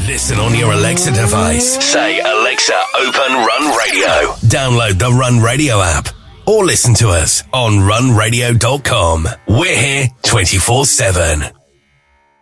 Listen on your Alexa device. Say, Alexa, open Run Radio. Download the Run Radio app or listen to us on runradio.com. We're here 24/7.